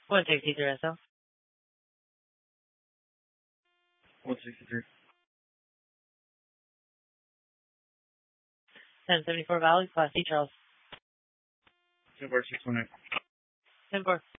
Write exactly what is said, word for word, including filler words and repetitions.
one sixty-three S L. one sixty-three. ten seventy-four Valley, Class C, Charles. ten four six one eight. ten four.